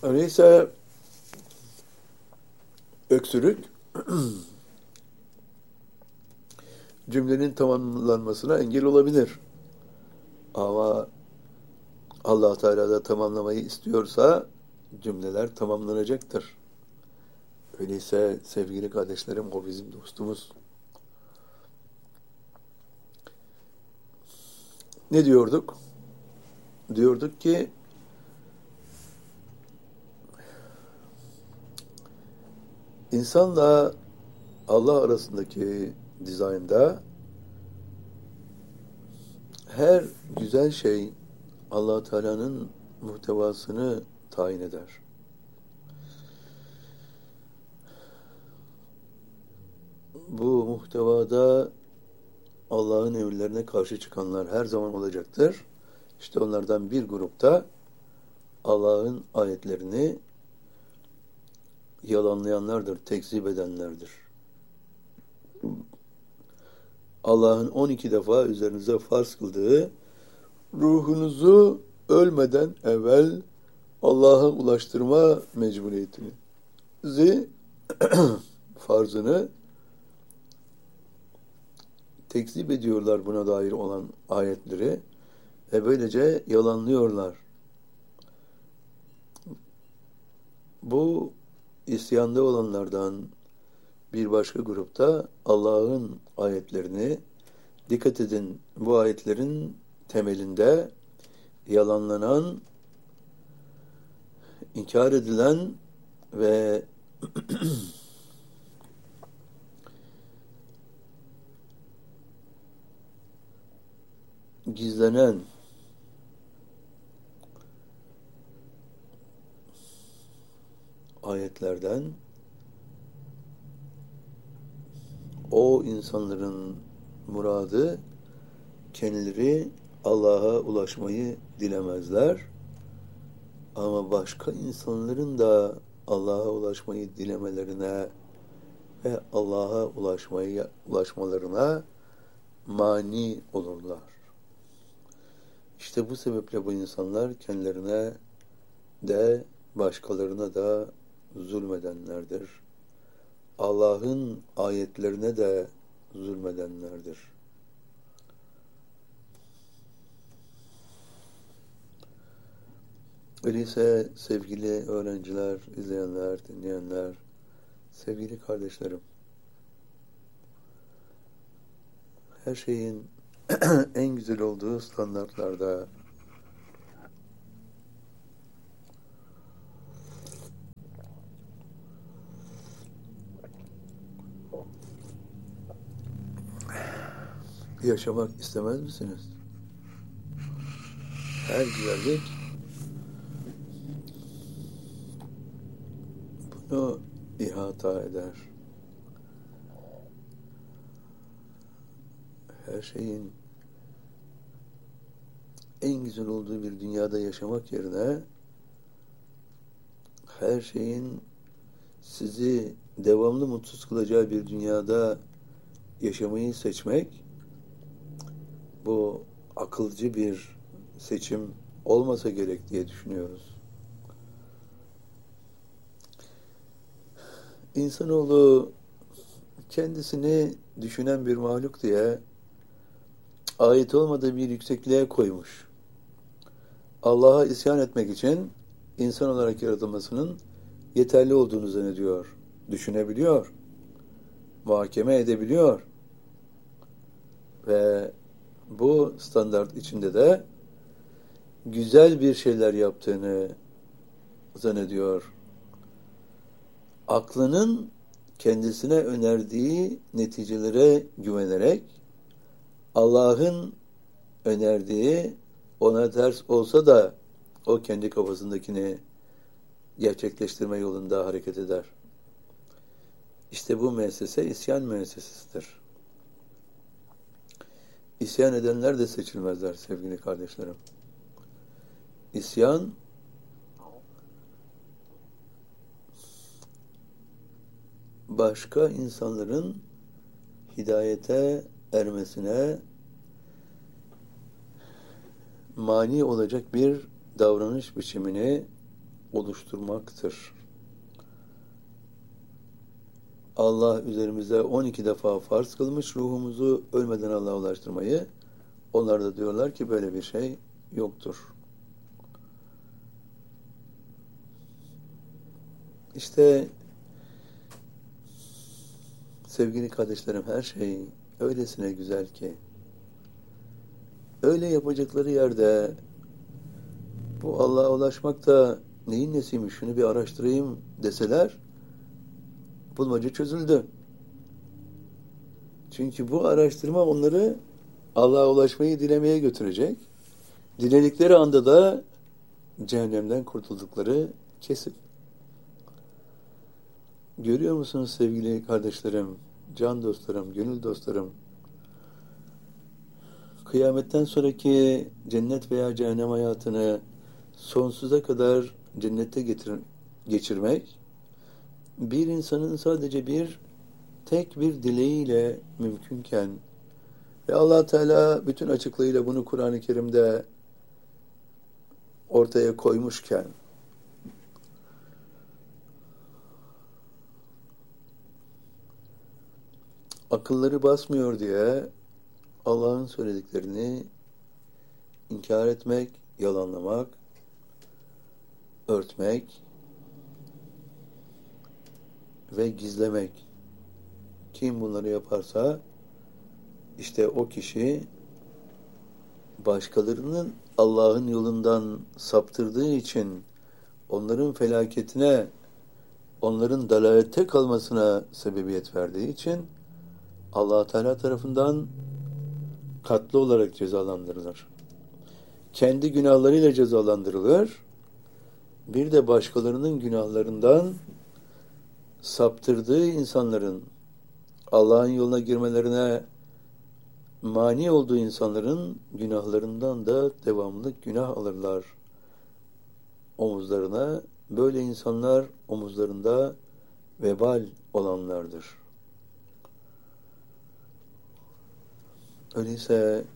Öyleyse öksürük cümlenin tamamlanmasına engel olabilir. Ama Allah Teala da tamamlamayı istiyorsa cümleler tamamlanacaktır. Öyleyse sevgili kardeşlerim, o bizim dostumuz. Ne diyorduk? Diyorduk ki insanla Allah arasındaki dizaynda her güzel şey Allah Teala'nın muhtevasını tayin eder. Bu muhtevada Allah'ın emirlerine karşı çıkanlar her zaman olacaktır. İşte onlardan bir grupta Allah'ın ayetlerini yalanlayanlardır, tekzip edenlerdir. Allah'ın 12 defa üzerinize farz kıldığı ruhunuzu ölmeden evvel Allah'a ulaştırma mecburiyetinizi farzını tekzip ediyorlar, buna dair olan ayetleri ve böylece yalanlıyorlar. Bu isyanda olanlardan bir başka grupta Allah'ın ayetlerini, dikkat edin, bu ayetlerin temelinde yalanlanan, inkar edilen ve gizlenen ayetlerden o insanların muradı kendileri Allah'a ulaşmayı dilemezler. Ama başka insanların da Allah'a ulaşmayı dilemelerine ve Allah'a ulaşmalarına mani olurlar. İşte bu sebeple bu insanlar kendilerine de başkalarına da zulmedenlerdir. Allah'ın ayetlerine de zulmedenlerdir. Öyleyse sevgili öğrenciler, izleyenler, dinleyenler, sevgili kardeşlerim, her şeyin en güzel olduğu standartlarda yaşamak istemez misiniz? Her güzellik bunu ihata eder. Her şeyin en güzel olduğu bir dünyada yaşamak yerine her şeyin sizi devamlı mutsuz kılacağı bir dünyada yaşamayı seçmek, bu akılcı bir seçim olmasa gerek diye düşünüyoruz. İnsanoğlu kendisini düşünen bir mahluk diye ait olmadığı bir yüksekliğe koymuş. Allah'a isyan etmek için insan olarak yaratılmasının yeterli olduğunu zannediyor. Düşünebiliyor. Muhakeme edebiliyor. Ve bu standart içinde de güzel bir şeyler yaptığını zannediyor. Aklının kendisine önerdiği neticelere güvenerek Allah'ın önerdiği ona ters olsa da o kendi kafasındakini gerçekleştirme yolunda hareket eder. İşte bu müessese isyan müessesesidir. İsyan edenler de seçilmezler sevgili kardeşlerim. İsyan başka insanların hidayete ermesine mani olacak bir davranış biçimini oluşturmaktır. Allah üzerimize 12 defa farz kılmış ruhumuzu ölmeden Allah'a ulaştırmayı. Onlar da diyorlar ki böyle bir şey yoktur. İşte sevgili kardeşlerim, her şey öylesine güzel ki öyle yapacakları yerde bu Allah'a ulaşmak da neyin nesiymiş, şunu bir araştırayım deseler bulmaca çözüldü. Çünkü bu araştırma onları Allah'a ulaşmayı dilemeye götürecek. Diledikleri anda da cehennemden kurtuldukları kesin. Görüyor musunuz sevgili kardeşlerim, can dostlarım, gönül dostlarım? Kıyametten sonraki cennet veya cehennem hayatını sonsuza kadar cennette geçirmek, bir insanın sadece tek bir dileğiyle mümkünken ve Allah Teala bütün açıklığıyla bunu Kur'an-ı Kerim'de ortaya koymuşken, akılları basmıyor diye Allah'ın söylediklerini inkar etmek, yalanlamak, örtmek ve gizlemek. Kim bunları yaparsa işte o kişi başkalarının Allah'ın yolundan saptırdığı için onların felaketine, onların dalalette kalmasına sebebiyet verdiği için Allah Teala tarafından katlı olarak cezalandırılır. Kendi günahlarıyla cezalandırılır. Bir de başkalarının günahlarından saptırdığı insanların, Allah'ın yoluna girmelerine mani olduğu insanların günahlarından da devamlı günah alırlar omuzlarına. Böyle insanlar omuzlarında vebal olanlardır. Öyleyse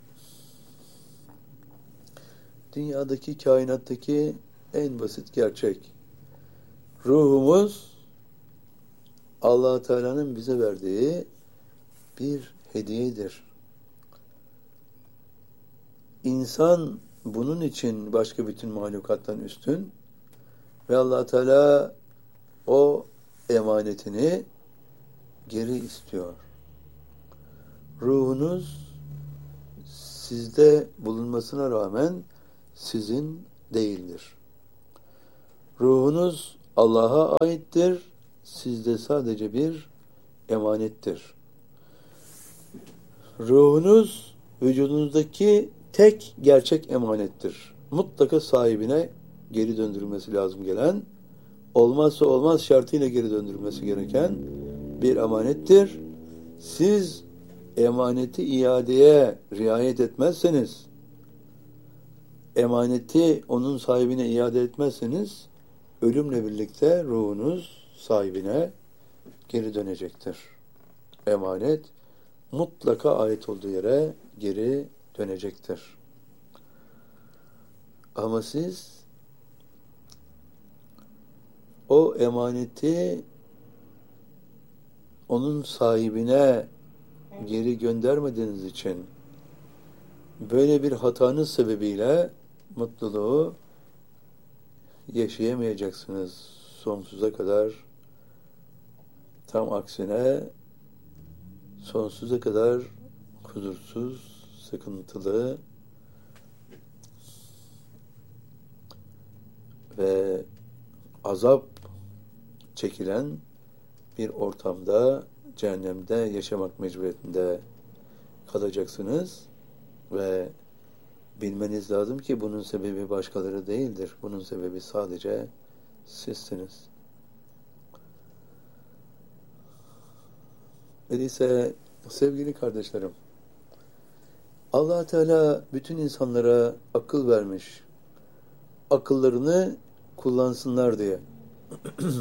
dünyadaki, kainattaki en basit gerçek, ruhumuz Allah Teala'nın bize verdiği bir hediyedir. İnsan bunun için başka bütün mahlukattan üstün ve Allah Teala o emanetini geri istiyor. Ruhunuz sizde bulunmasına rağmen sizin değildir. Ruhunuz Allah'a aittir, sizde sadece bir emanettir. Ruhunuz vücudunuzdaki tek gerçek emanettir. Mutlaka sahibine geri döndürülmesi lazım gelen, olmazsa olmaz şartıyla geri döndürülmesi gereken bir emanettir. Siz emaneti iadeye riayet etmezseniz, emaneti onun sahibine iade etmezseniz, ölümle birlikte ruhunuz sahibine geri dönecektir. Emanet mutlaka ait olduğu yere geri dönecektir. Ama siz o emaneti onun sahibine geri göndermediğiniz için böyle bir hatanız sebebiyle mutluluğu yaşayamayacaksınız sonsuza kadar. Tam aksine sonsuza kadar huzursuz, sıkıntılı ve azap çekilen bir ortamda, cehennemde yaşamak mecburiyetinde kalacaksınız ve bilmeniz lazım ki bunun sebebi başkaları değildir. Bunun sebebi sadece sizsiniz. Öyleyse sevgili kardeşlerim, Allah Teala bütün insanlara akıl vermiş. Akıllarını kullansınlar diye.